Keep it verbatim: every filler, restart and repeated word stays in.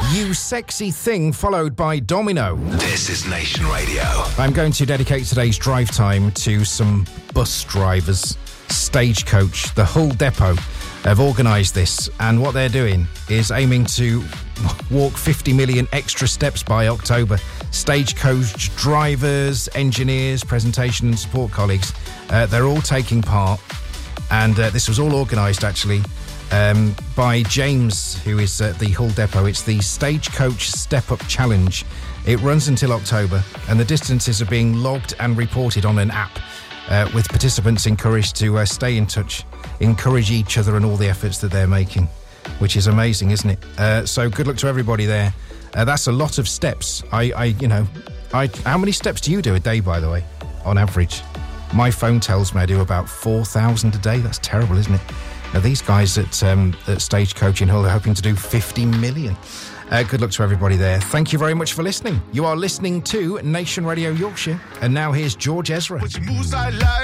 You Sexy Thing, followed by Domino. This is Nation Radio. I'm going to dedicate today's drive time to some bus drivers. Stagecoach, the Hull Depot, have organised this, and what they're doing is aiming to walk fifty million extra steps by October. Stagecoach drivers, engineers, presentation and support colleagues, uh, they're all taking part, and uh, this was all organised actually um, by James, who is at the Hull Depot. It's the Stagecoach Step Up Challenge. It runs until October, and the distances are being logged and reported on an app. Uh, with participants encouraged to uh, stay in touch, encourage each other and all the efforts that they're making, which is amazing, isn't it? Uh, so good luck to everybody there. Uh, that's a lot of steps. I, I, you know, I. How many steps do you do a day, by the way, on average? My phone tells me I do about four thousand a day. That's terrible, isn't it? Now, these guys at, um, at Stagecoach in Hull are hoping to do fifty million. Uh, good luck to everybody there. Thank you very much for listening. You are listening to Nation Radio Yorkshire. And now here's George Ezra. Which moves I like.